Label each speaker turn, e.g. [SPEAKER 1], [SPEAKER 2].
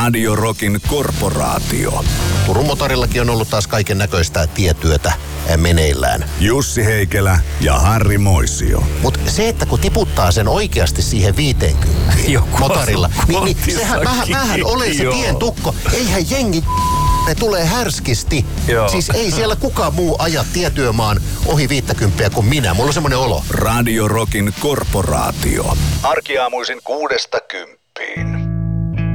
[SPEAKER 1] Radio Rockin korporaatio.
[SPEAKER 2] Turun motorillakin on ollut taas kaiken näköistä tietyötä meneillään.
[SPEAKER 1] Jussi Heikelä ja Harri Moisio.
[SPEAKER 2] Mutta se, että kun tiputtaa sen oikeasti siihen 50 motorilla, niin sehän vähän olen se tien tukko. Eihän jengi ne tulee härskisti. Joo. Siis ei siellä kukaan muu aja tietyömaan ohi 50 kuin minä. Mulla on semmoinen olo.
[SPEAKER 1] Radio Rockin korporaatio. Arkiaamuisin 6–10.